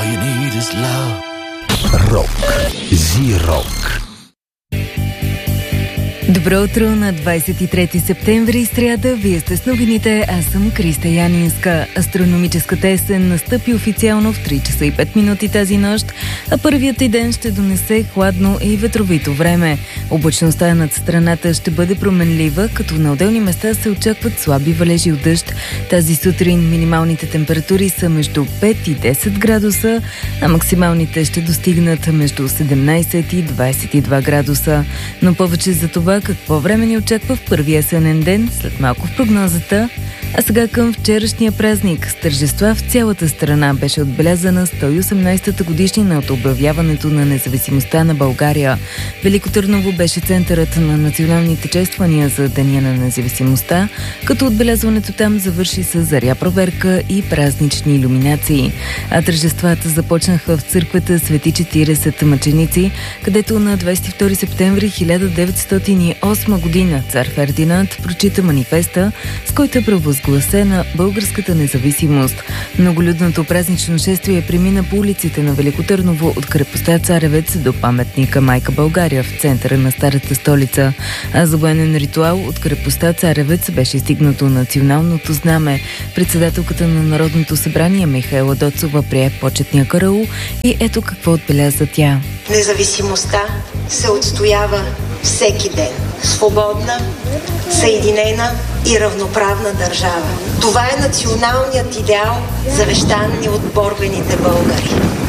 you need is love. Рок. Зи-рок. Добро утро на 23 септември, сряда. Вие сте с новините, аз съм Криста Янинска. Астрономическата есен настъпи официално в 3 часа и 5 минути тази нощ, а първият и ден ще донесе хладно и ветровито време. Облачността над страната ще бъде променлива, като на отделни места се очакват слаби валежи от дъжд. Тази сутрин минималните температури са между 5 и 10 градуса, а максималните ще достигнат между 17 и 22 градуса. Но повече за това какво време ни очаква в първия есенен ден, след малко в прогнозата. А сега към вчерашния празник. С тържества в цялата страна беше отбелязана 118-та годишнина от обявяването на независимостта на България. Велико Търново беше центърът на националните чествания за Деня на независимостта, като отбелязването там завърши с заря проверка и празнични илюминации. А тържествата започнаха в църквата Свети 40 мъченици, където на 22 септември 1908 година цар Фердинанд прочита манифеста, с който е провъзгласена българската независимост. Многолюдното празнично шествие премина по улиците на Велико Търново от крепостта Царевец до паметника Майка България в центъра на старата столица. А за военен ритуал от крепостта Царевец беше стигнато националното знаме. Председателката на Народното събрание Михаела Доцова прие почетния караул и ето какво отбеляза тя. Независимостта се отстоява всеки ден. Свободна, съединена и равноправна държава. Това е националният идеал, завещан ни от борбените българи.